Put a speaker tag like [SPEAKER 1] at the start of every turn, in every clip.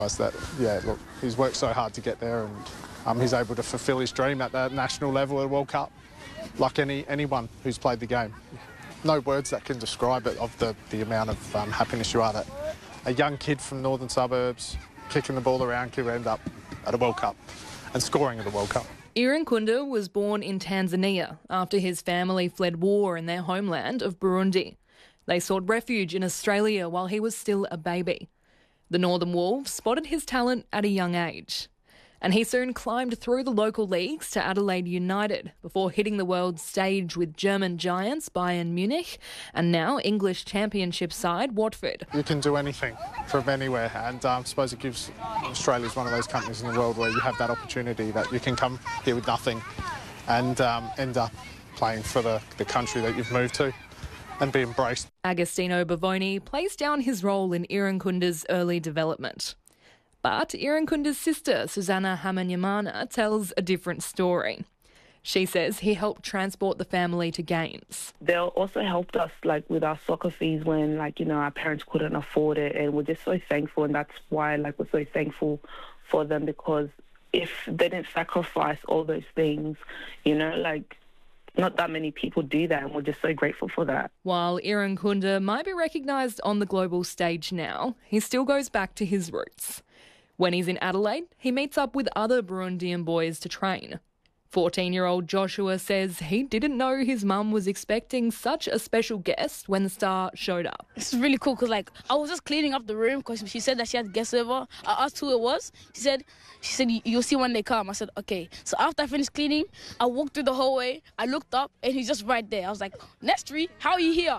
[SPEAKER 1] That, yeah, look, he's worked so hard to get there, and he's able to fulfil his dream at the national level at the World Cup, like anyone who's played the game. No words that can describe it, of the amount of happiness you are that a young kid from northern suburbs kicking the ball around could end up at a World Cup and scoring at a World Cup.
[SPEAKER 2] Irankunda was born in Tanzania after his family fled war in their homeland of Burundi. They sought refuge in Australia while he was still a baby. The Northern Wolves spotted his talent at a young age, and he soon climbed through the local leagues to Adelaide United before hitting the world stage with German giants Bayern Munich and now English Championship side Watford.
[SPEAKER 1] You can do anything from anywhere, and I suppose it gives Australia's one of those countries in the world where you have that opportunity that you can come here with nothing and end up playing for the country that you've moved to and be embraced.
[SPEAKER 2] Agostino Bavoni plays down his role in Irankunda's early development. But Irankunda's sister, Susanna Hamanyamana, tells a different story. She says he helped transport the family to games.
[SPEAKER 3] They also helped us with our soccer fees when our parents couldn't afford it, and we're just so thankful, and that's why we're so thankful for them, because if they didn't sacrifice all those things, not that many people do that, and we're just so grateful for that.
[SPEAKER 2] While Irankunda might be recognised on the global stage now, he still goes back to his roots. When he's in Adelaide, he meets up with other Burundian boys to train. 14-year-old Joshua says he didn't know his mum was expecting such a special guest when the star showed up.
[SPEAKER 4] It's really cool because I was just cleaning up the room because she said that she had guests over. I asked who it was. She said you'll see when they come. I said okay. So after I finished cleaning, I walked through the hallway. I looked up and he's just right there. I was like, Nestri, how are you here?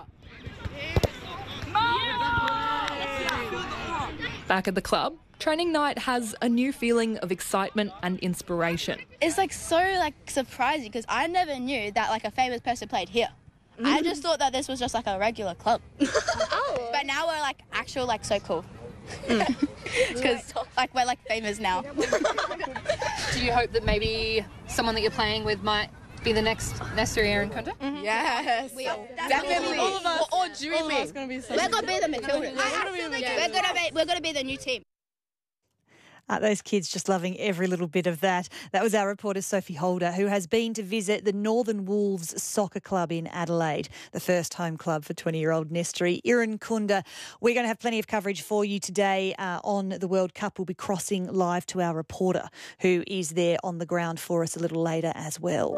[SPEAKER 2] Back at the club, training night has a new feeling of excitement and inspiration.
[SPEAKER 5] It's so surprising because I never knew that a famous person played here. I just thought that this was just a regular club. Oh. But now we're actual so cool. Because we're famous now.
[SPEAKER 6] Do you hope that maybe someone that you're playing with might be the next Nestri Irankunda?
[SPEAKER 5] Mm-hmm.
[SPEAKER 7] Yes.
[SPEAKER 5] We all,
[SPEAKER 7] definitely.
[SPEAKER 5] All of us.
[SPEAKER 7] We're all dreaming.
[SPEAKER 5] We're going to be the Matildas. We're going to be the new team.
[SPEAKER 8] Those kids just loving every little bit of that. That was our reporter Sophie Holder, who has been to visit the Northern Wolves Soccer Club in Adelaide, the first home club for 20-year-old Nestri Irankunda. We're going to have plenty of coverage for you today on the World Cup. We'll be crossing live to our reporter, who is there on the ground for us a little later as well.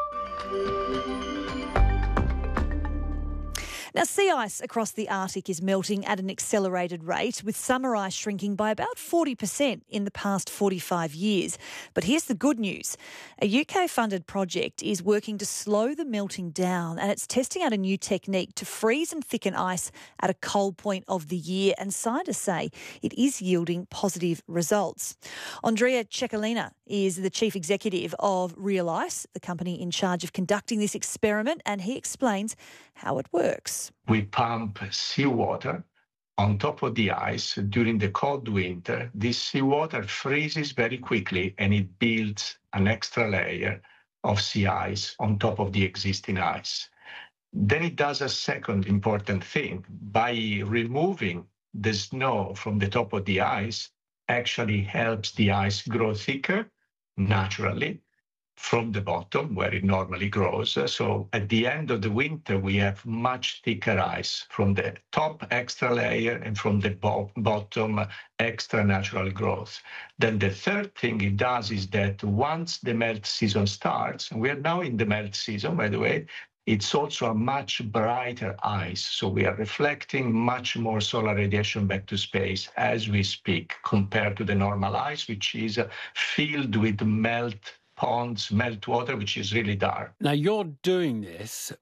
[SPEAKER 8] Now, sea ice across the Arctic is melting at an accelerated rate, with summer ice shrinking by about 40% in the past 45 years. But here's the good news. A UK-funded project is working to slow the melting down, and it's testing out a new technique to freeze and thicken ice at a cold point of the year, and scientists say it is yielding positive results. Andrea Cecchina is the chief executive of Real Ice, the company in charge of conducting this experiment, and he explains how it works.
[SPEAKER 9] We pump seawater on top of the ice during the cold winter. This seawater freezes very quickly and it builds an extra layer of sea ice on top of the existing ice. Then it does a second important thing. By removing the snow from the top of the ice, actually helps the ice grow thicker naturally from the bottom where it normally grows. So at the end of the winter, we have much thicker ice from the top extra layer and from the bottom extra natural growth. Then the third thing it does is that once the melt season starts, and we are now in the melt season, by the way, it's also a much brighter ice. So we are reflecting much more solar radiation back to space as we speak compared to the normal ice, which is filled with melt ponds, meltwater, which is really dark.
[SPEAKER 10] Now, you're doing this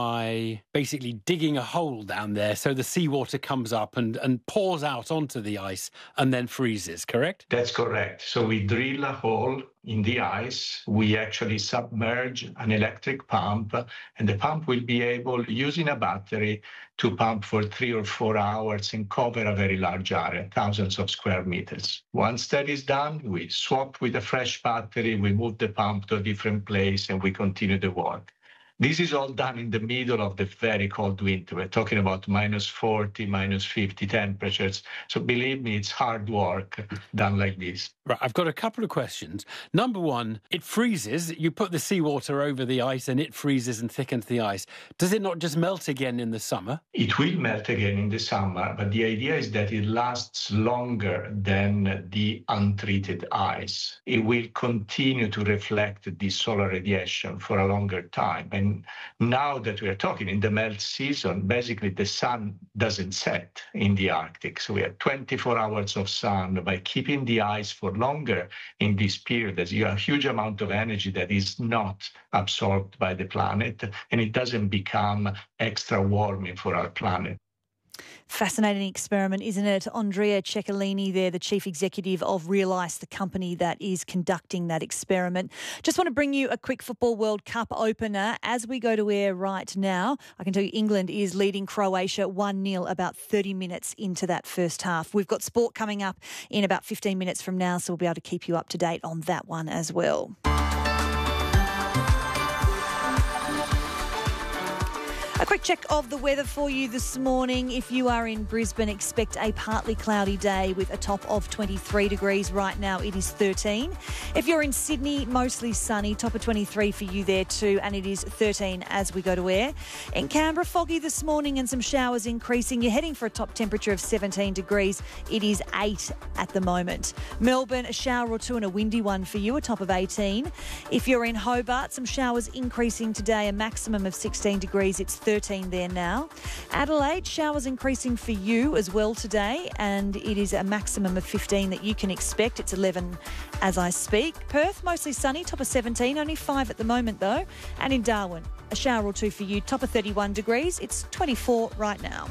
[SPEAKER 10] by basically digging a hole down there so the seawater comes up and pours out onto the ice and then freezes, correct?
[SPEAKER 9] That's correct. So we drill a hole in the ice. We actually submerge an electric pump, and the pump will be able, using a battery, to pump for 3 or 4 hours and cover a very large area, thousands of square meters. Once that is done, we swap with a fresh battery, we move the pump to a different place, and we continue the work. This is all done in the middle of the very cold winter. We're talking about -40, -50 temperatures. So believe me, it's hard work done like this.
[SPEAKER 10] Right, I've got a couple of questions. Number one, it freezes. You put the seawater over the ice and it freezes and thickens the ice. Does it not just melt again in the summer?
[SPEAKER 9] It will melt again in the summer, but the idea is that it lasts longer than the untreated ice. It will continue to reflect the solar radiation for a longer time. And now that we are talking in the melt season, basically the sun doesn't set in the Arctic. So we have 24 hours of sun. By keeping the ice for longer in this period, there's a huge amount of energy that is not absorbed by the planet, and it doesn't become extra warming for our planet.
[SPEAKER 8] Fascinating experiment, isn't it? Andrea Cecchini there, the chief executive of Realize, the company that is conducting that experiment. Just want to bring you a quick Football World Cup opener. As we go to air right now, I can tell you England is leading Croatia 1-0 about 30 minutes into that first half. We've got sport coming up in about 15 minutes from now, so we'll be able to keep you up to date on that one as well. A quick check of the weather for you this morning. If you are in Brisbane, expect a partly cloudy day with a top of 23 degrees. Right now it is 13. If you're in Sydney, mostly sunny, top of 23 for you there too, and it is 13 as we go to air. In Canberra, foggy this morning and some showers increasing. You're heading for a top temperature of 17 degrees. It is 8 at the moment. Melbourne, a shower or two and a windy one for you, a top of 18. If you're in Hobart, some showers increasing today, a maximum of 16 degrees. It's 13 there now. Adelaide, showers increasing for you as well today, and it is a maximum of 15 that you can expect. It's 11 as I speak. Perth, mostly sunny, top of 17, only 5 at the moment though. And in Darwin, a shower or two for you, top of 31 degrees. It's 24 right now.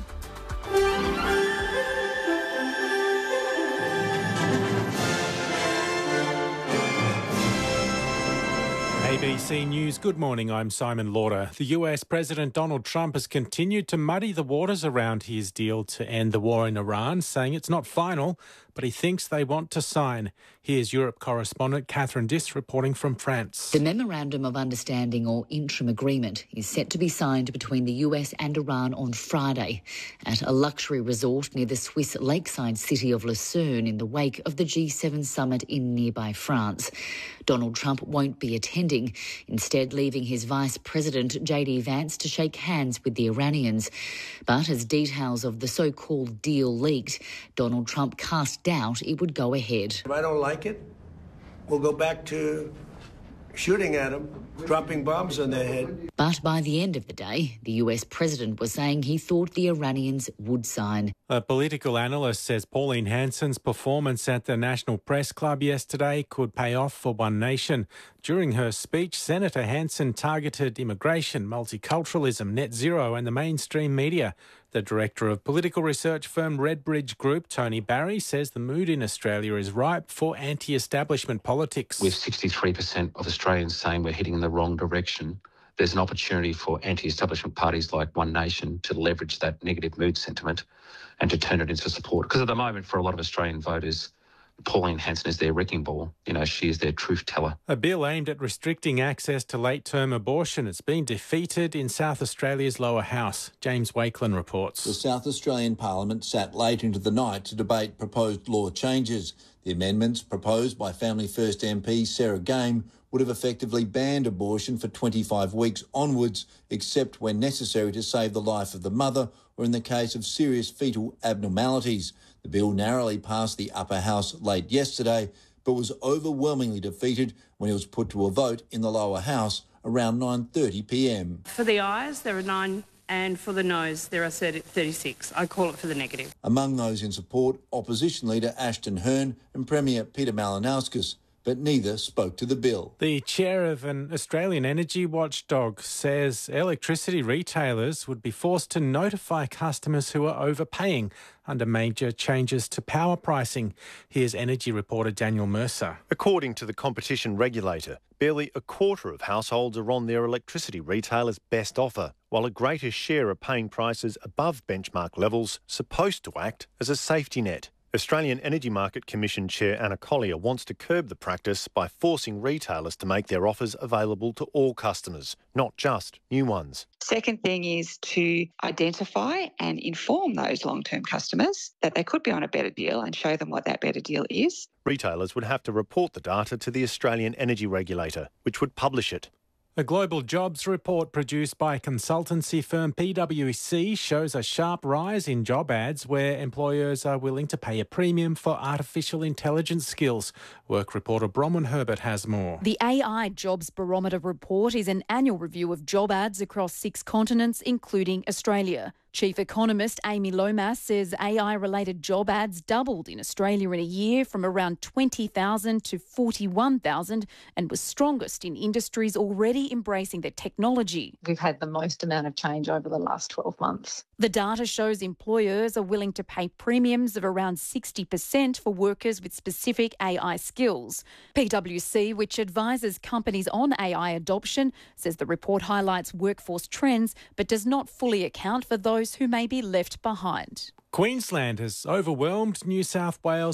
[SPEAKER 7] ABC News, good morning, I'm Simon Lauder. The US President Donald Trump has continued to muddy the waters around his deal to end the war in Iran, saying it's not final, but he thinks they want to sign. Here's Europe correspondent Catherine Diss reporting from France.
[SPEAKER 11] The Memorandum of Understanding or interim agreement is set to be signed between the US and Iran on Friday at a luxury resort near the Swiss lakeside city of Lucerne in the wake of the G7 summit in nearby France. Donald Trump won't be attending, instead leaving his Vice President JD Vance to shake hands with the Iranians. But as details of the so-called deal leaked, Donald Trump cast doubt it would go ahead.
[SPEAKER 12] If I don't like it, we'll go back to shooting at them, dropping bombs on their head.
[SPEAKER 11] But by the end of the day, the US president was saying he thought the Iranians would sign.
[SPEAKER 7] A political analyst says Pauline Hanson's performance at the National Press Club yesterday could pay off for One Nation. During her speech, Senator Hanson targeted immigration, multiculturalism, net zero and the mainstream media. The director of political research firm Redbridge Group, Tony Barry, says the mood in Australia is ripe for anti-establishment politics.
[SPEAKER 13] With 63% of Australians saying we're heading in the wrong direction, there's an opportunity for anti-establishment parties like One Nation to leverage that negative mood sentiment and to turn it into support. Because at the moment, for a lot of Australian voters, Pauline Hanson is their wrecking ball. You know, she is their truth teller.
[SPEAKER 7] A bill aimed at restricting access to late-term abortion has been defeated in South Australia's lower house. James Wakelin reports.
[SPEAKER 14] The South Australian Parliament sat late into the night to debate proposed law changes. The amendments proposed by Family First MP Sarah Game would have effectively banned abortion for 25 weeks onwards, except when necessary to save the life of the mother or in the case of serious fetal abnormalities. The bill narrowly passed the upper house late yesterday, but was overwhelmingly defeated when it was put to a vote in the lower house around 9:30 p.m.
[SPEAKER 15] For the ayes, there are 9, and for the noes, there are 36. I call it for the negative.
[SPEAKER 14] Among those in support, opposition leader Ashton Hearn and Premier Peter Malinauskas, but neither spoke to the bill.
[SPEAKER 7] The chair of an Australian energy watchdog says electricity retailers would be forced to notify customers who are overpaying under major changes to power pricing. Here's energy reporter Daniel Mercer.
[SPEAKER 16] According to the competition regulator, barely a quarter of households are on their electricity retailer's best offer, while a greater share are paying prices above benchmark levels, supposed to act as a safety net. Australian Energy Market Commission Chair Anna Collier wants to curb the practice by forcing retailers to make their offers available to all customers, not just new ones.
[SPEAKER 17] Second thing is to identify and inform those long-term customers that they could be on a better deal and show them what that better deal is.
[SPEAKER 16] Retailers would have to report the data to the Australian Energy Regulator, which would publish it.
[SPEAKER 7] A global jobs report produced by consultancy firm PwC shows a sharp rise in job ads where employers are willing to pay a premium for artificial intelligence skills. Work reporter Bronwyn Herbert has more.
[SPEAKER 18] The AI Jobs Barometer report is an annual review of job ads across 6 continents, including Australia. Chief economist Amy Lomas says AI-related job ads doubled in Australia in a year from around 20,000 to 41,000 and was strongest in industries already embracing the technology.
[SPEAKER 19] We've had the most amount of change over the last 12 months.
[SPEAKER 18] The data shows employers are willing to pay premiums of around 60% for workers with specific AI skills. PwC, which advises companies on AI adoption, says the report highlights workforce trends but does not fully account for those who may be left behind.
[SPEAKER 7] Queensland has overwhelmed New South Wales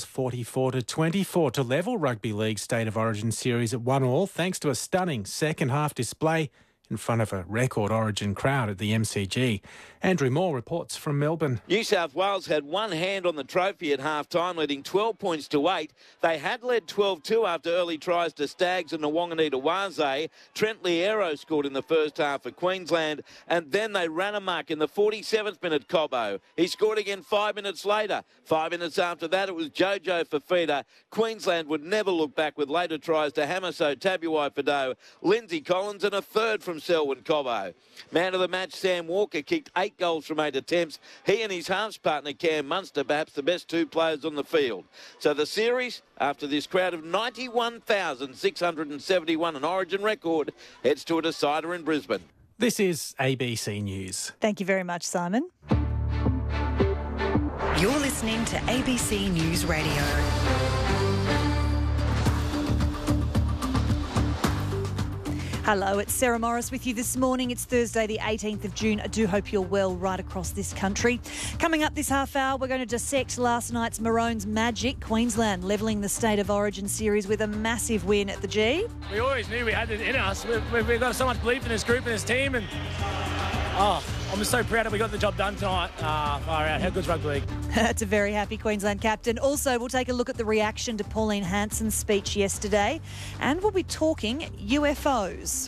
[SPEAKER 7] 44-24 to level Rugby League State of Origin series at 1-1 thanks to a stunning second-half display in front of a record Origin crowd at the MCG. Andrew Moore reports from Melbourne.
[SPEAKER 20] New South Wales had one hand on the trophy at half-time, leading 12 points to 8. They had led 12-2 after early tries to Staggs and Nwanganita-Waze. Trent Liero scored in the first half for Queensland, and then they ran amok in the 47th minute. Cobbo. He scored again 5 minutes later. 5 minutes after that, it was Jojo Fafita. Queensland would never look back with later tries to Hamiso Tabuai-Fidow, Lindsay Collins, and a third from Selwyn Cobbo. Man of the match, Sam Walker, kicked 8 goals from 8 attempts. He and his halves partner, Cam Munster, perhaps the best 2 players on the field. So the series, after this crowd of 91,671, an Origin record, heads to a decider in Brisbane.
[SPEAKER 7] This is ABC News.
[SPEAKER 8] Thank you very much, Simon.
[SPEAKER 21] You're listening to ABC News Radio.
[SPEAKER 8] Hello, it's Sarah Morris with you this morning. It's Thursday, the 18th of June. I do hope you're well right across this country. Coming up this half hour, we're going to dissect last night's Maroons' magic. Queensland levelling the State of Origin series with a massive win at the G.
[SPEAKER 22] We always knew we had it in us. We've got so much belief in this group and this team, and I'm just so proud that we got the job done tonight. Far out. How good's rugby league?
[SPEAKER 8] That's a very happy Queensland captain. Also, we'll take a look at the reaction to Pauline Hanson's speech yesterday, and we'll be talking UFOs.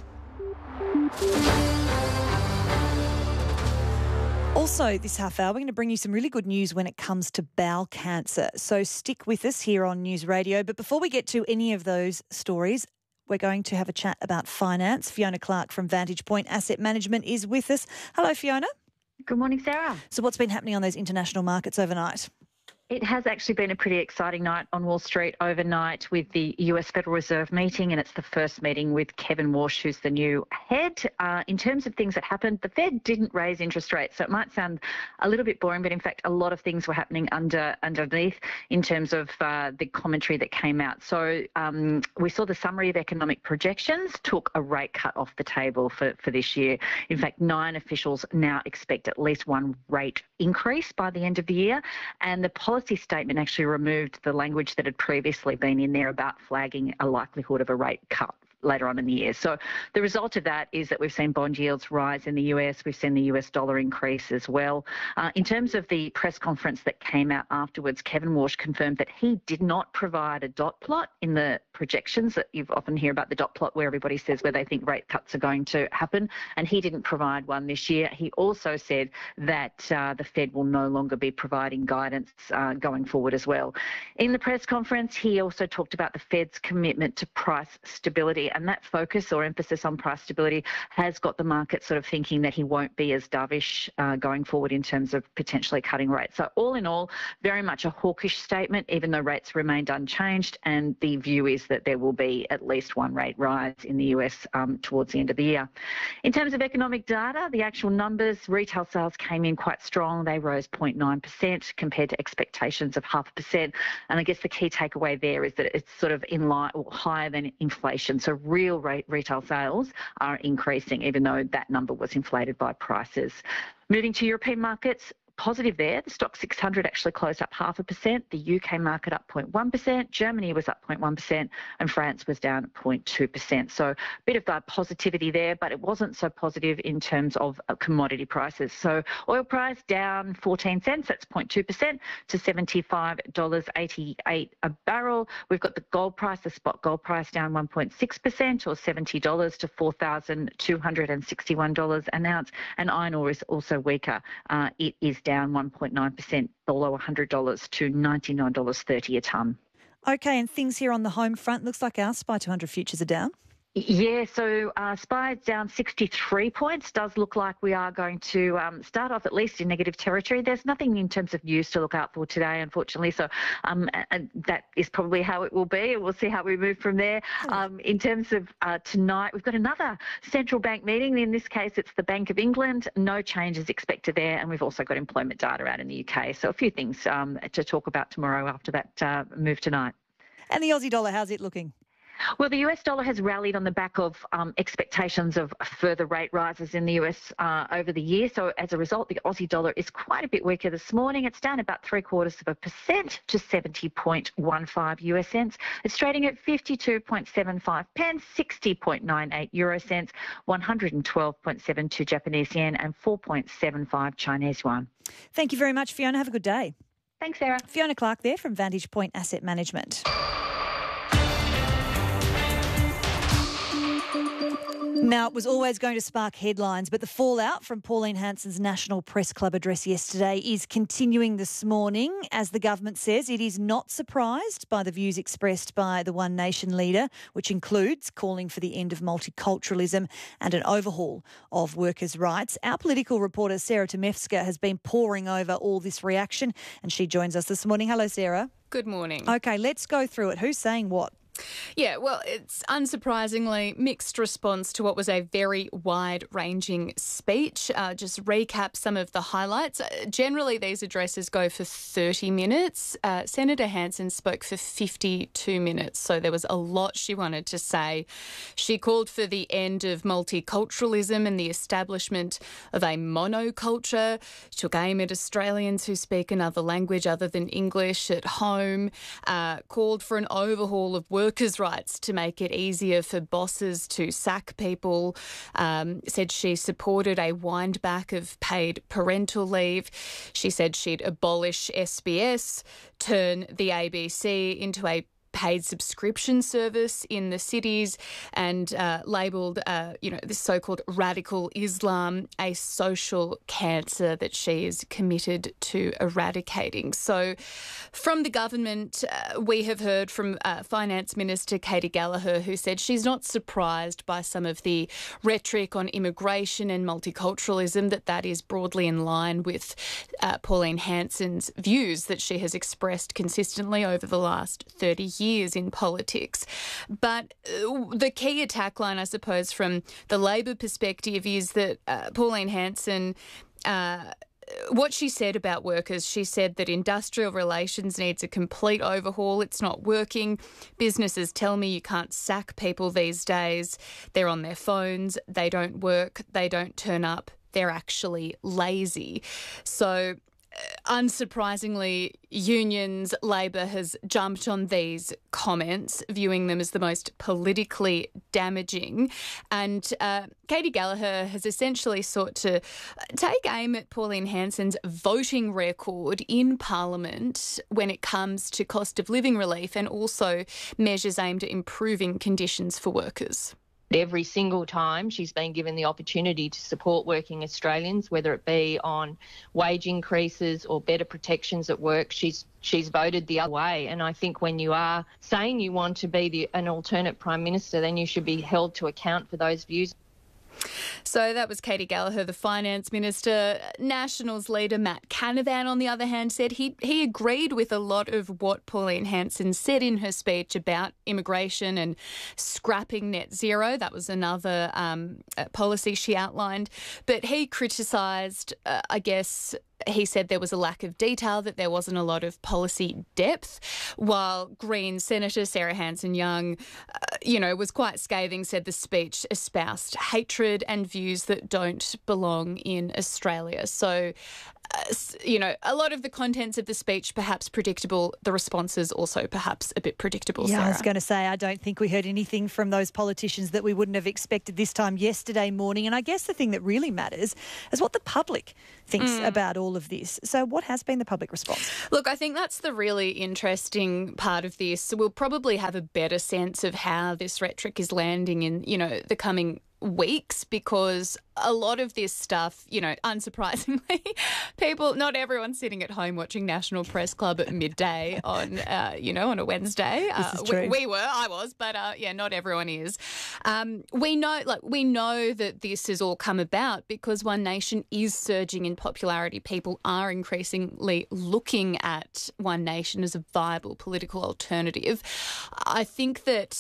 [SPEAKER 8] Also, this half hour, we're going to bring you some really good news when it comes to bowel cancer. So stick with us here on News Radio. But before we get to any of those stories, we're going to have a chat about finance. Fiona Clark from Vantage Point Asset Management is with us. Hello, Fiona.
[SPEAKER 23] Good morning, Sarah.
[SPEAKER 8] So what's been happening on those international markets overnight?
[SPEAKER 23] It has actually been a pretty exciting night on Wall Street overnight with the US Federal Reserve meeting, and it's the first meeting with Kevin Warsh, who's the new head. In terms of things that happened, the Fed didn't raise interest rates, so it might sound a little bit boring, but in fact, a lot of things were happening underneath in terms of the commentary that came out. So we saw the summary of economic projections took a rate cut off the table for this year. In fact, 9 officials now expect at least 1 rate increase by the end of the year, and the policy statement actually removed the language that had previously been in there about flagging a likelihood of a rate cut later on in the year. So the result of that is that we've seen bond yields rise in the US. We've seen the US dollar increase as well. In terms of the press conference that came out afterwards, Kevin Warsh confirmed that he did not provide a dot plot in the projections that you often hear about, the dot plot where everybody says where they think rate cuts are going to happen, and he didn't provide one this year. He also said that the Fed will no longer be providing guidance going forward as well. In the press conference, he also talked about the Fed's commitment to price stability, and that focus or emphasis on price stability has got the market sort of thinking that he won't be as dovish going forward in terms of potentially cutting rates. So all in all, very much a hawkish statement, even though rates remained unchanged, and the view is that there will be at least 1 rate rise in the US towards the end of the year. In terms of economic data, the actual numbers, retail sales came in quite strong. They rose 0.9% compared to expectations of 0.5%. And I guess the key takeaway there is that it's sort of in line or higher than inflation. So real retail sales are increasing, even though that number was inflated by prices. Moving to European markets, positive there. The Stoxx 600 actually closed up 0.5%. The UK market up 0.1%. Germany was up 0.1%, and France was down 0.2%. So a bit of positivity there, but it wasn't so positive in terms of commodity prices. So oil price down 14 cents, that's 0.2% to $75.88 a barrel. We've got the gold price, the spot gold price down 1.6% or $70 to $4,261 an ounce. And iron ore is also weaker. It is down 1.9% below $100 to $99.30 a tonne.
[SPEAKER 8] Okay, and things here on the home front. Looks like our SPI 200 futures are down.
[SPEAKER 23] Yeah, so SPI is down 63 points. Does look like we are going to start off at least in negative territory. There's nothing in terms of news to look out for today, unfortunately. So that is probably how it will be. We'll see how we move from there. In terms of tonight, we've got another central bank meeting. In this case, it's the Bank of England. No changes expected there. And we've also got employment data out in the UK. So a few things to talk about tomorrow after that move tonight.
[SPEAKER 8] And the Aussie dollar, how's it looking?
[SPEAKER 23] Well, the US dollar has rallied on the back of expectations of further rate rises in the US over the year. So as a result, the Aussie dollar is quite a bit weaker this morning. It's down about 0.75% to 70.15 US cents. It's trading at 52.75 pence, 60.98 euro cents, 112.72 Japanese yen and 4.75 Chinese yuan.
[SPEAKER 8] Thank you very much, Fiona. Have a good day.
[SPEAKER 23] Thanks, Sarah.
[SPEAKER 8] Fiona Clark there from Vantage Point Asset Management. Now, it was always going to spark headlines, but the fallout from Pauline Hanson's National Press Club address yesterday is continuing this morning. As the government says, it is not surprised by the views expressed by the One Nation leader, which includes calling for the end of multiculturalism and an overhaul of workers' rights. Our political reporter, Sarah Temefska, has been poring over all this reaction, and she joins us this morning. Hello, Sarah.
[SPEAKER 1] Good morning.
[SPEAKER 8] OK, let's go through it. Who's saying what?
[SPEAKER 1] Yeah, well, it's unsurprisingly mixed response to what was a very wide-ranging speech. Just recap some of the highlights. Generally, these addresses go for 30 minutes. Senator Hanson spoke for 52 minutes, so there was a lot she wanted to say. She called for the end of multiculturalism and the establishment of a monoculture. She took aim at Australians who speak another language other than English at home, called for an overhaul of workers' rights to make it easier for bosses to sack people, said she supported a wind back of paid parental leave. She said she'd abolish SBS, turn the ABC into a paid subscription service in the cities and labelled, this so-called radical Islam a social cancer that she is committed to eradicating. So from the government, we have heard from Finance Minister Katy Gallagher, who said she's not surprised by some of the rhetoric on immigration and multiculturalism, that is broadly in line with Pauline Hanson's views that she has expressed consistently over the last 30 years in politics. But the key attack line, I suppose, from the Labor perspective is that Pauline Hanson, what she said about workers, she said that industrial relations needs a complete overhaul. It's not working. Businesses tell me you can't sack people these days. They're on their phones. They don't work. They don't turn up. They're actually lazy. So unsurprisingly, unions, Labor has jumped on these comments, viewing them as the most politically damaging. And Katy Gallagher has essentially sought to take aim at Pauline Hanson's voting record in Parliament when it comes to cost of living relief and also measures aimed at improving conditions for workers.
[SPEAKER 19] Every single time she's been given the opportunity to support working Australians, whether it be on wage increases or better protections at work, she's voted the other way. And I think when you are saying you want to be an alternate Prime Minister, then you should be held to account for those views.
[SPEAKER 1] So that was Katy Gallagher, the Finance Minister. Nationals leader Matt Canavan, on the other hand, said he agreed with a lot of what Pauline Hanson said in her speech about immigration and scrapping net zero. That was another policy she outlined. But he criticised, he said there was a lack of detail, that there wasn't a lot of policy depth, while Green Senator Sarah Hanson-Young, was quite scathing, said the speech espoused hatred and views that don't belong in Australia. So a lot of the contents of the speech perhaps predictable, the responses also perhaps a bit predictable,
[SPEAKER 8] Yeah,
[SPEAKER 1] Sarah.
[SPEAKER 8] I was going to say, I don't think we heard anything from those politicians that we wouldn't have expected this time yesterday morning. And I guess the thing that really matters is what the public thinks about all of this. So what has been the public response?
[SPEAKER 1] Look, I think that's the really interesting part of this. So we'll probably have a better sense of how this rhetoric is landing in, the coming weeks, because a lot of this stuff, unsurprisingly, not everyone's sitting at home watching National Press Club at midday on a Wednesday.
[SPEAKER 8] This is true.
[SPEAKER 1] I was, but not everyone is. We know that this has all come about because One Nation is surging in popularity. People are increasingly looking at One Nation as a viable political alternative. I think that,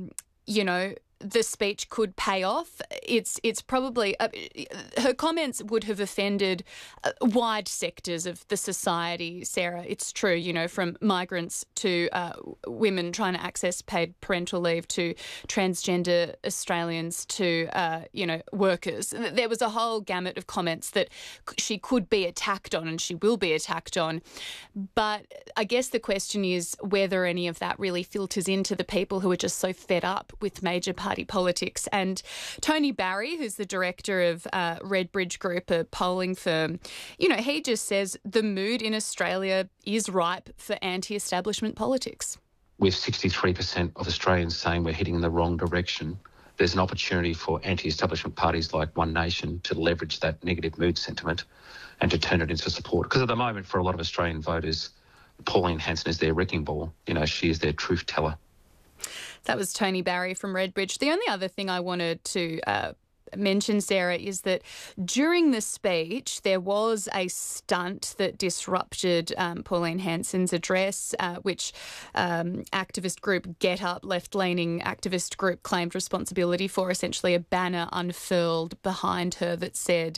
[SPEAKER 1] the speech could pay off. It's probably her comments would have offended wide sectors of the society, Sarah. It's true, from migrants to women trying to access paid parental leave to transgender Australians to, workers. There was a whole gamut of comments that she could be attacked on and she will be attacked on. But I guess the question is whether any of that really filters into the people who are just so fed up with major party politics. And Tony Barry, who's the director of Redbridge Group, a polling firm, he just says the mood in Australia is ripe for anti-establishment politics.
[SPEAKER 13] With 63% of Australians saying we're heading in the wrong direction, there's an opportunity for anti-establishment parties like One Nation to leverage that negative mood sentiment and to turn it into support. Because at the moment, for a lot of Australian voters, Pauline Hanson is their wrecking ball. She is their truth teller.
[SPEAKER 1] That was Tony Barry from Redbridge. The only other thing I wanted to mention, Sarah, is that during the speech there was a stunt that disrupted Pauline Hanson's address, which activist group Get Up, left-leaning activist group, claimed responsibility for. Essentially a banner unfurled behind her that said,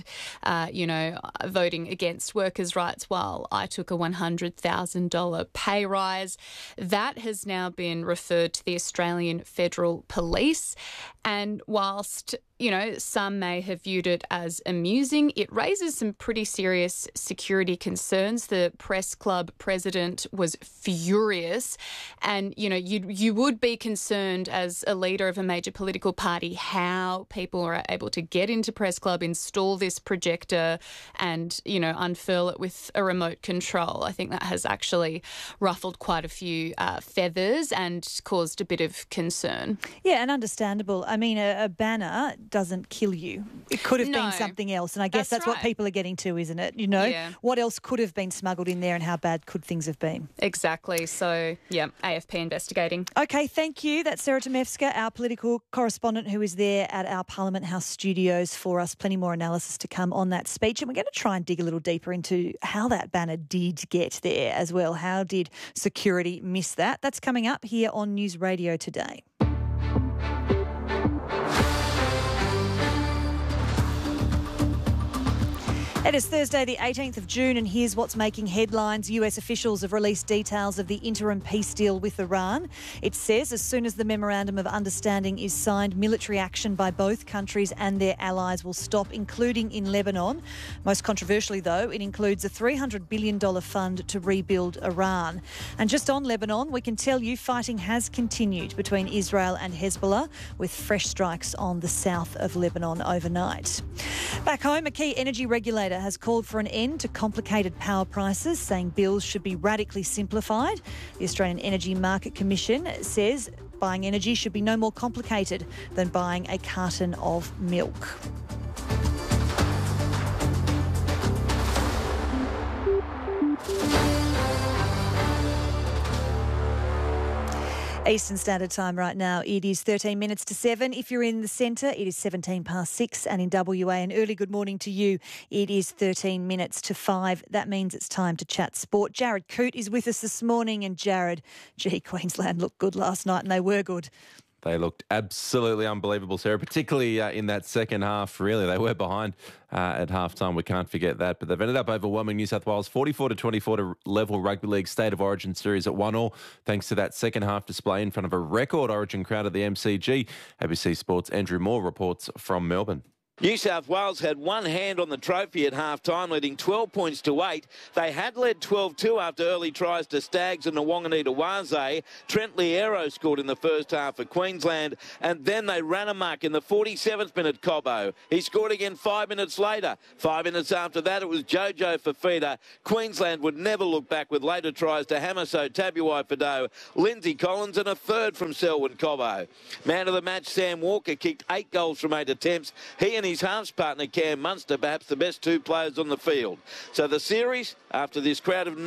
[SPEAKER 1] voting against workers' rights while I took a $100,000 pay rise. That has now been referred to the Australian Federal Police, and whilst some may have viewed it as amusing, it raises some pretty serious security concerns. The press club president was furious, and you would be concerned as a leader of a major political party how people are able to get into press club, install this projector and unfurl it with a remote control. I think that has actually ruffled quite a few feathers and caused a bit of concern.
[SPEAKER 8] Yeah, and understandable. I mean, a banner doesn't kill you. It could have been something else, and I guess that's what people are getting to, isn't it?
[SPEAKER 1] Yeah.
[SPEAKER 8] What else could have been smuggled in there and how bad could things have been?
[SPEAKER 1] Exactly. So, yeah, AFP investigating.
[SPEAKER 8] Okay, thank you. That's Sarah Tomevska, our political correspondent, who is there at our Parliament House studios for us. Plenty more analysis to come on that speech, and we're going to try and dig a little deeper into how that banner did get there as well. How did security miss that? That's coming up here on News Radio Today. It is Thursday the 18th of June and here's what's making headlines. US officials have released details of the interim peace deal with Iran. It says as soon as the Memorandum of Understanding is signed, military action by both countries and their allies will stop, including in Lebanon. Most controversially, though, it includes a $300 billion fund to rebuild Iran. And just on Lebanon, we can tell you fighting has continued between Israel and Hezbollah, with fresh strikes on the south of Lebanon overnight. Back home, a key energy regulator has called for an end to complicated power prices, saying bills should be radically simplified. The Australian Energy Market Commission says buying energy should be no more complicated than buying a carton of milk. Eastern Standard Time right now, it is 13 minutes to 7. If you're in the centre, it is 17 past 6. And in WA, an early good morning to you, it is 13 minutes to 5. That means it's time to chat sport. Jared Coote is with us this morning. And Jared, Queensland looked good last night and they were good.
[SPEAKER 2] They looked absolutely unbelievable, Sarah, particularly in that second half, really. They were behind at halftime. We can't forget that. But they've ended up overwhelming New South Wales 44-24 to level Rugby League State of Origin series at 1-1, thanks to that second half display in front of a record Origin crowd at the MCG. ABC Sports' Andrew Moore reports from Melbourne.
[SPEAKER 20] New South Wales had one hand on the trophy at half-time, leading 12 points to 8. They had led 12-2 after early tries to Staggs and Nawangani-Tawaze. Trent Liero scored in the first half for Queensland, and then they ran amok in the 47th minute, Cobbo. He scored again 5 minutes later. 5 minutes after that, it was Jojo Fafita. Queensland would never look back with later tries to Hamiso Tabuai-Fidow, Lindsay Collins, and a third from Selwyn Cobbo. Man of the match, Sam Walker, kicked 8 goals from 8 attempts. He and his halves partner Cam Munster, perhaps the best 2 players on the field. So the series, after this crowd of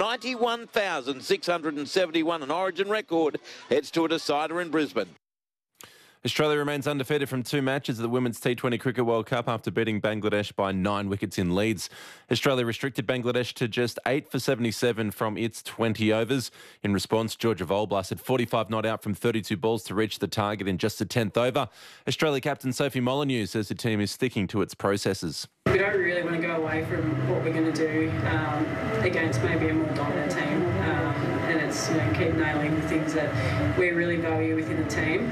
[SPEAKER 20] 91,671, an Origin record, heads to a decider in Brisbane.
[SPEAKER 2] Australia remains undefeated from 2 matches at the Women's T20 Cricket World Cup after beating Bangladesh by 9 wickets in Leeds. Australia restricted Bangladesh to just 8 for 77 from its 20 overs. In response, Georgia Volblas had 45 not out from 32 balls to reach the target in just the 10th over. Australia captain Sophie Molyneux says the team is sticking to its processes.
[SPEAKER 3] We don't really want to go away from what we're going to do against maybe a more dominant team. And it's keep nailing the things that we really value within the team.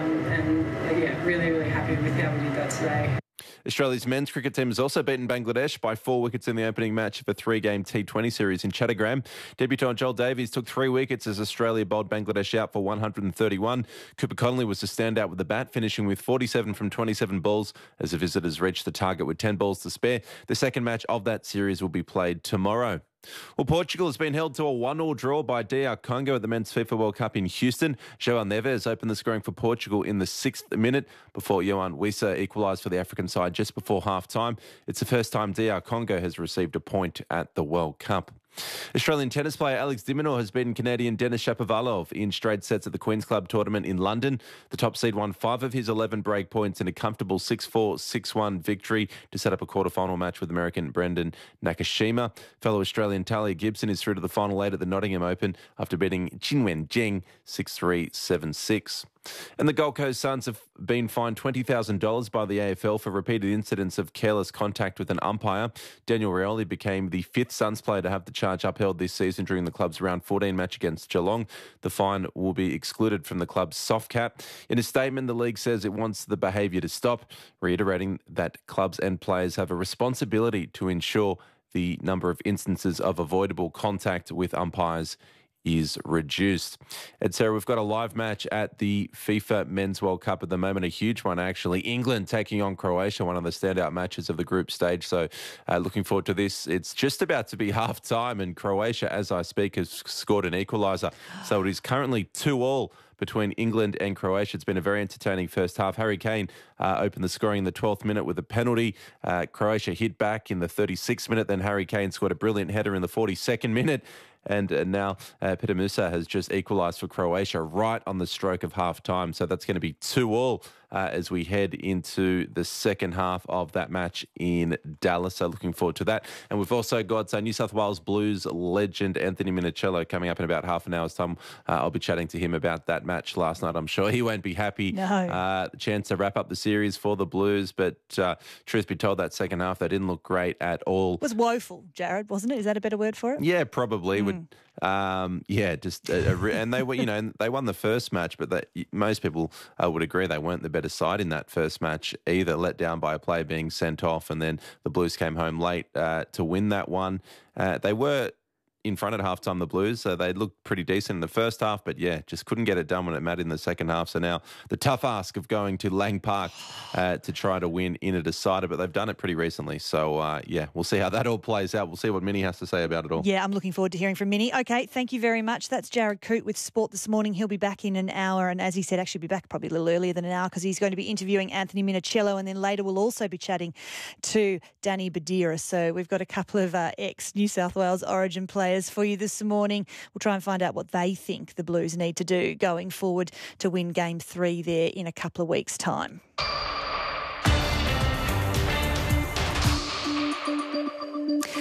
[SPEAKER 3] Really, really happy with how we did that today.
[SPEAKER 2] Australia's men's cricket team has also beaten Bangladesh by 4 wickets in the opening match of a 3-game T20 series in Chattogram. Debutant Joel Davies took 3 wickets as Australia bowled Bangladesh out for 131. Cooper Connolly was the standout with the bat, finishing with 47 from 27 balls as the visitors reached the target with 10 balls to spare. The second match of that series will be played tomorrow. Well, Portugal has been held to a 1-1 draw by DR Congo at the Men's FIFA World Cup in Houston. João Neves opened the scoring for Portugal in the 6th minute before Yohan Wissa equalised for the African side just before half-time. It's the first time DR Congo has received a point at the World Cup. Australian tennis player Alex de Minaur has beaten Canadian Denis Shapovalov in straight sets at the Queen's Club tournament in London. The top seed won 5 of his 11 break points in a comfortable 6-4, 6-1 victory to set up a quarter-final match with American Brendan Nakashima. Fellow Australian Talia Gibson is through to the final 8 at the Nottingham Open after beating Qinwen Zheng 6-3, 7-6. And the Gold Coast Suns have been fined $20,000 by the AFL for repeated incidents of careless contact with an umpire. Daniel Rioli became the 5th Suns player to have the charge upheld this season during the club's round 14 match against Geelong. The fine will be excluded from the club's soft cap. In a statement, the league says it wants the behaviour to stop, reiterating that clubs and players have a responsibility to ensure the number of instances of avoidable contact with umpires is reduced. And Sarah, we've got a live match at the FIFA Men's World Cup at the moment, a huge one actually. England taking on Croatia, one of the standout matches of the group stage. So looking forward to this. It's just about to be half time and Croatia, as I speak, has scored an equaliser. So it is currently 2-2 between England and Croatia. It's been a very entertaining first half. Harry Kane opened the scoring in the 12th minute with a penalty. Croatia hit back in the 36th minute. Then Harry Kane scored a brilliant header in the 42nd minute. And now Peter Musa has just equalised for Croatia right on the stroke of half-time. So that's going to be 2-2 as we head into the second half of that match in Dallas. So looking forward to that. And we've also got New South Wales Blues legend Anthony Minichiello coming up in about half an hour's time. I'll be chatting to him about that match last night. I'm sure he won't be happy.
[SPEAKER 8] No.
[SPEAKER 2] The chance to wrap up the series for the Blues. But truth be told, that second half, they didn't look great at all.
[SPEAKER 8] It was woeful, Jared, wasn't it? Is that a better word for it?
[SPEAKER 2] Yeah, probably. And they were, they won the first match, but most people would agree they weren't the better side in that first match either. Let down by a player being sent off, and then the Blues came home late to win that one. They were in front at halftime, the Blues, so they looked pretty decent in the first half, but just couldn't get it done when it mattered in the second half. So now the tough ask of going to Lang Park to try to win in a decider, but they've done it pretty recently. So we'll see how that all plays out. We'll see what Minnie has to say about it all.
[SPEAKER 8] Yeah, I'm looking forward to hearing from Minnie. Okay, thank you very much. That's Jared Coote with Sport This Morning. He'll be back in an hour, and as he said, actually be back probably a little earlier than an hour because he's going to be interviewing Anthony Minichiello, and then later we'll also be chatting to Danny Badira. So we've got a couple of ex-New South Wales Origin players for you this morning. We'll try and find out what they think the Blues need to do going forward to win Game 3 there in a couple of weeks' time. Now, we have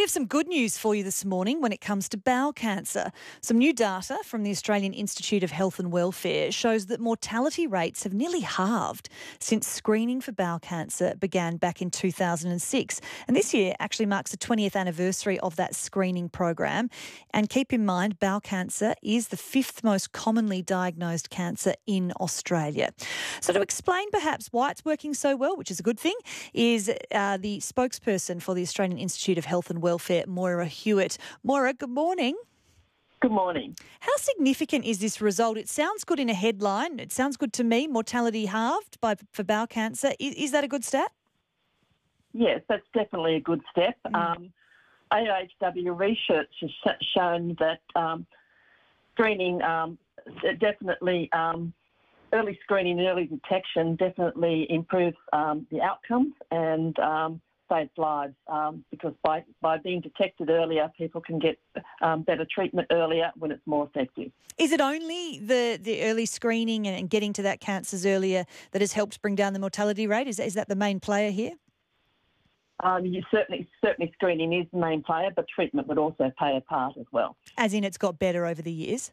[SPEAKER 8] have some good news for you this morning when it comes to bowel cancer. Some new data from the Australian Institute of Health and Welfare shows that mortality rates have nearly halved since screening for bowel cancer began back in 2006. And this year actually marks the 20th anniversary of that screening program. And keep in mind, bowel cancer is the 5th most commonly diagnosed cancer in Australia. So to explain perhaps why it's working so well, which is a good thing, is the spokesperson for the Australian Institute of Health and Welfare, Moira Hewitt. Moira, good morning.
[SPEAKER 4] Good morning.
[SPEAKER 8] How significant is this result? It sounds good in a headline. It sounds good to me, mortality halved for bowel cancer. Is that a good stat?
[SPEAKER 4] Yes, that's definitely a good step. AHW research has shown that screening definitely, early screening and early detection definitely improves the outcomes and saves lives because by being detected earlier, people can get better treatment earlier when it's more effective.
[SPEAKER 8] Is it only the early screening and getting to that cancers earlier that has helped bring down the mortality rate? Is that the main player here?
[SPEAKER 4] Certainly screening is the main player, but treatment would also play a part as well.
[SPEAKER 8] As in it's got better over the years?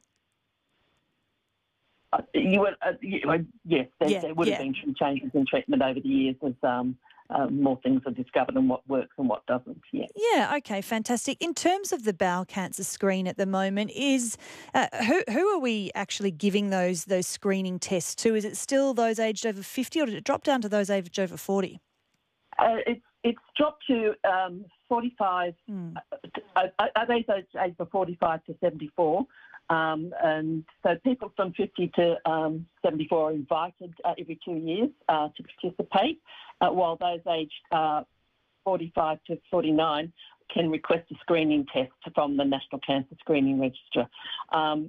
[SPEAKER 4] Yes, there would have been some changes in treatment over the years as more things are discovered and what works and what doesn't.
[SPEAKER 8] Yeah, okay, fantastic. In terms of the bowel cancer screen at the moment, is who are we actually giving those screening tests to? Is it still those aged over 50 or did it drop down to those aged over 40?
[SPEAKER 4] It's dropped to 45, those aged from 45 to 74. And so people from 50 to 74 are invited every 2 years to participate, while those aged 45 to 49 can request a screening test from the National Cancer Screening Register. And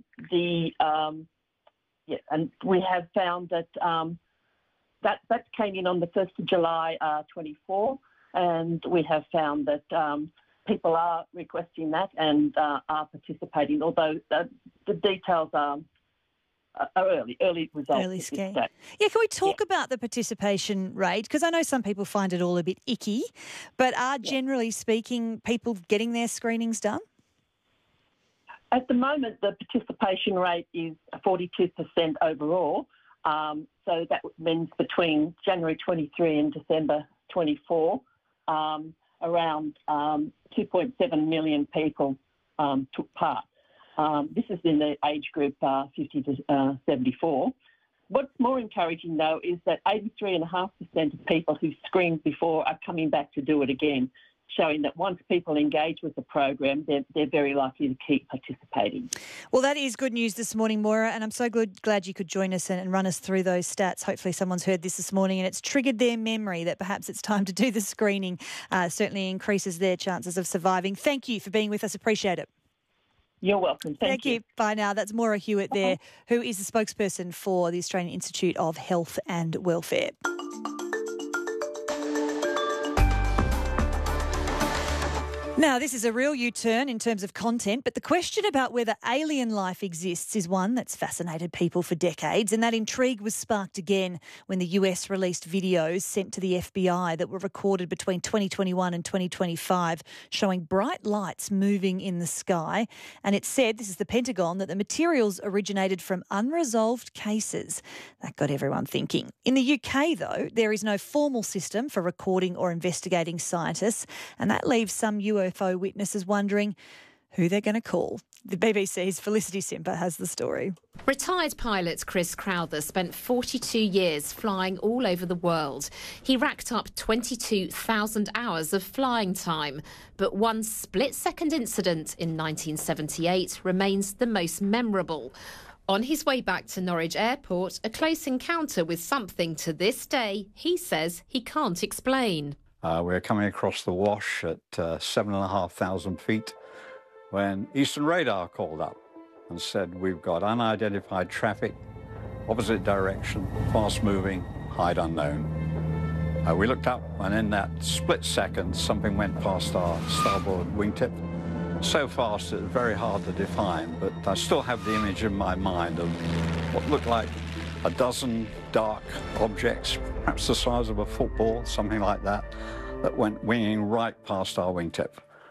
[SPEAKER 4] we have found that that came in on the 1st of July 24, and we have found that people are requesting that and are participating, although the details are early results.
[SPEAKER 8] Early scale. Yeah, can we talk about the participation rate? Because I know some people find it all a bit icky, but are generally speaking people getting their screenings done?
[SPEAKER 4] At the moment, the participation rate is 42% overall. So that means between January 23 and December 24, around 2.7 million people took part. This is in the age group 50 to 74. What's more encouraging, though, is that 83.5% of people who screened before are coming back to do it again, showing that once people engage with the program, they're very likely to keep participating.
[SPEAKER 8] Well, that is good news this morning, Moira, and I'm so glad you could join us and run us through those stats. Hopefully someone's heard this morning and it's triggered their memory that perhaps it's time to do the screening. Certainly increases their chances of surviving. Thank you for being with us. Appreciate it.
[SPEAKER 4] You're welcome. Thank you.
[SPEAKER 8] Bye now. That's Moira Hewitt there, who is the spokesperson for the Australian Institute of Health and Welfare. Now, this is a real U-turn in terms of content, but the question about whether alien life exists is one that's fascinated people for decades, and that intrigue was sparked again when the US released videos sent to the FBI that were recorded between 2021 and 2025 showing bright lights moving in the sky. And it said, this is the Pentagon, that the materials originated from unresolved cases. That got everyone thinking. In the UK, though, there is no formal system for recording or investigating scientists, and that leaves some UFO witnesses wondering who they're going to call. The BBC's Felicity Simper has the story.
[SPEAKER 5] Retired pilot Chris Crowther spent 42 years flying all over the world. He racked up 22,000 hours of flying time, but one split-second incident in 1978 remains the most memorable. On his way back to Norwich Airport, a close encounter with something to this day he says he can't explain.
[SPEAKER 6] We're coming across the Wash at 7,500 feet when Eastern Radar called up and said, we've got unidentified traffic, opposite direction, fast moving, height unknown. We looked up and in that split second something went past our starboard wingtip. So fast it was very hard to define, but I still have the image in my mind of what looked like a dozen dark objects, perhaps the size of a football, something like that, that went winging right past our wingtip.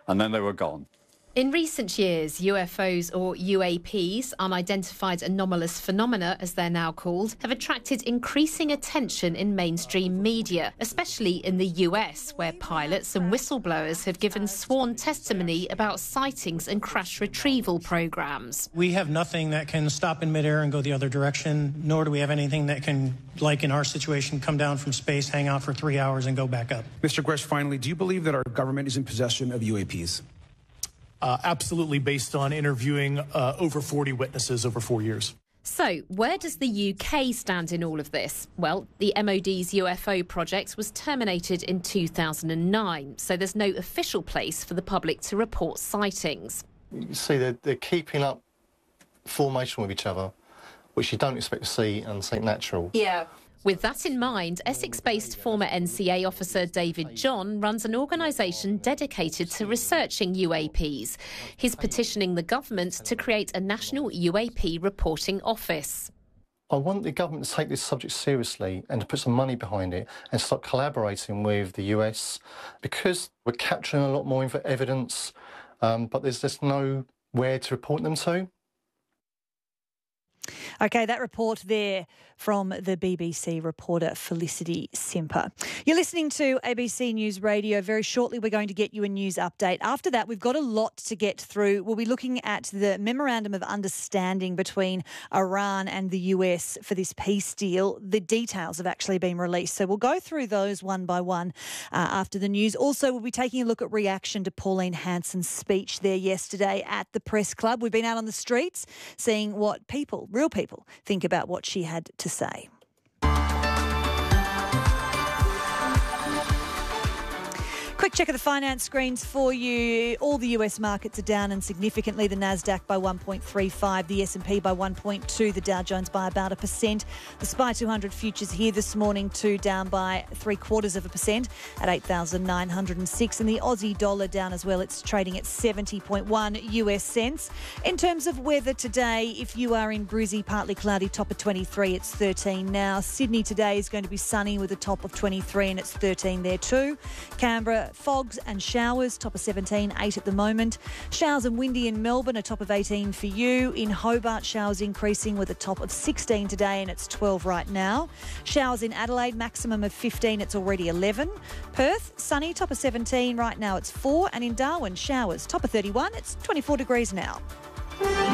[SPEAKER 6] and then they were gone.
[SPEAKER 5] In recent years, UFOs or UAPs, unidentified anomalous phenomena as they're now called, have attracted increasing attention in mainstream media, especially in the US, where pilots and whistleblowers have given sworn testimony about sightings and crash retrieval programs.
[SPEAKER 9] We have nothing that can stop in midair and go the other direction, nor do we have anything that can, like in our situation, come down from space, hang out for 3 hours and go back up.
[SPEAKER 10] Mr. Gresh, finally, do you believe that our government is in possession of UAPs?
[SPEAKER 12] Absolutely, based on interviewing over 40 witnesses over 4 years.
[SPEAKER 5] So, where does the UK stand in all of this? Well, the MOD's UFO project was terminated in 2009, so there's no official place for the public to report sightings.
[SPEAKER 24] You see, they're keeping up formation with each other, which you don't expect to see and something natural.
[SPEAKER 5] Yeah. With that in mind, Essex-based former NCA officer David John runs an organisation dedicated to researching UAPs. He's petitioning the government to create a national UAP reporting office.
[SPEAKER 24] I want the government to take this subject seriously and to put some money behind it and start collaborating with the US, because we're capturing a lot more evidence, but there's just nowhere to report them to.
[SPEAKER 8] OK, that report there from the BBC reporter Felicity Simper. You're listening to ABC News Radio. Very shortly, we're going to get you a news update. After that, we've got a lot to get through. We'll be looking at the Memorandum of Understanding between Iran and the US for this peace deal. The details have actually been released. So we'll go through those one by one after the news. Also, we'll be taking a look at reaction to Pauline Hanson's speech there yesterday at the Press Club. We've been out on the streets seeing what people, real people, think about what she had to say. Quick check of the finance screens for you. All the US markets are down, and significantly. The Nasdaq by 1.35, the S&P by 1.2, the Dow Jones by about 1%. The SPY 200 futures here this morning too down by 0.75% at 8,906, and the Aussie dollar down as well. It's trading at 70.1 US cents. In terms of weather today, if you are in Brizzy, partly cloudy, top of 23, it's 13 now. Sydney today is going to be sunny with a top of 23 and it's 13 there too. Canberra, fogs and showers, top of 17, 8 at the moment. Showers and windy in Melbourne, a top of 18 for you. In Hobart, showers increasing with a top of 16 today and it's 12 right now. Showers in Adelaide, maximum of 15, it's already 11. Perth, sunny, top of 17, right now it's 4. And in Darwin, showers, top of 31, it's 24 degrees now.